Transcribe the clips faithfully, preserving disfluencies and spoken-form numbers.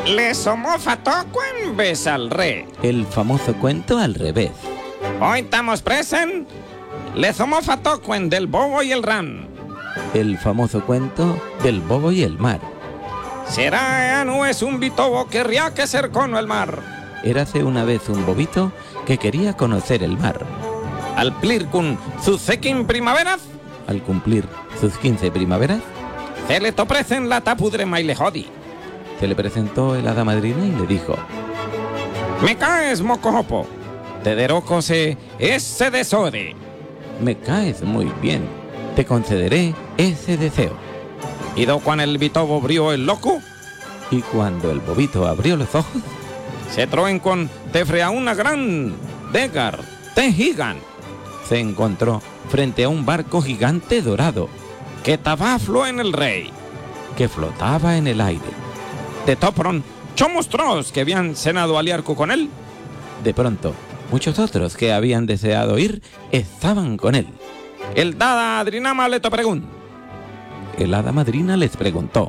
Le somofa toco en vez al re. El famoso cuento al revés. Hoy estamos presen. Le somofa toco en del bobo y el ran. El famoso cuento del bobo y el mar. Será no es un bitobo que ría que cercono el mar. Érase una vez un bobito que quería conocer el mar. Al plir con sus sequin primaveras, Al cumplir sus quince primaveras, se le topresen la tapudrema y le jodi. se le presentó el hada madrina y le dijo: Me caes, mocojopo. Te derocose ese desode. me caes muy bien, te concederé ese deseo. Y do cuan el bitobo brió el loco, Y cuando el bobito abrió los ojos, se troen con te frea una gran degar, te gigan, se encontró frente a un barco gigante dorado que tabaflo en el rey. que flotaba en el aire. De topron, chomostros que habían cenado aliarco con él. De pronto, muchos otros que habían deseado ir estaban con él. El dada adrinama le to pregun. El hada madrina les preguntó: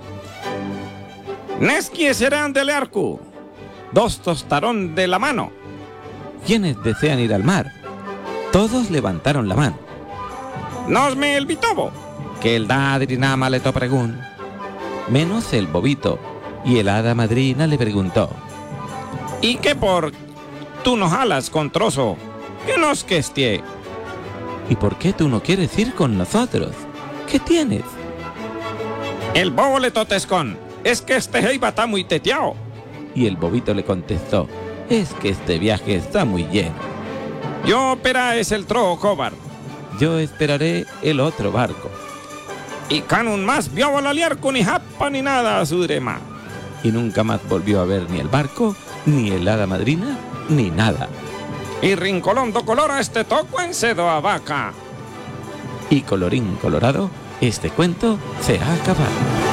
Nesquie serán del arco. Dos tostarón de la mano. ¿quiénes desean ir al mar? Todos levantaron la mano. Nosme el bitobo. Que el da adrinama le to pregun. Menos el bobito. Y el hada madrina le preguntó: ¿Y qué por tú nos alas con trozo? ¿Qué nos que estie? ¿y por qué tú no quieres ir con nosotros? ¿Qué tienes? El bobo le totescon. Es que este heiba está muy teteado. Y el bobito le contestó: es que este viaje está muy lleno. Yo pera es el tro cobar. Yo esperaré el otro barco. Y canun más vio volaliarco ni japa ni nada a su drema. Y nunca más volvió a ver ni el barco, ni el hada madrina, ni nada. Y rincolón do color a este toco en sedo a vaca. Y colorín colorado, este cuento se ha acabado.